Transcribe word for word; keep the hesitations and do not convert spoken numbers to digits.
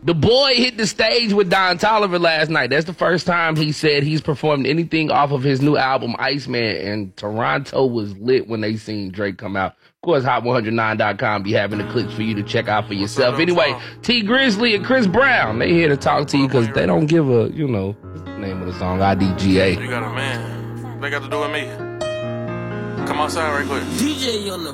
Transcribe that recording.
The boy hit the stage with Don Toliver last night. That's the first time he said he's performed anything off of his new album, Iceman, and Toronto was lit when they seen Drake come out. Of course, hot one oh nine dot com be having the clips for you to check out for yourself. Anyway, T Grizzly and Chris Brown, they here to talk to you because they don't give a, you know, what's the name of the song, I D G A. You got a man. They got to do with me. Come outside right quick. D J on the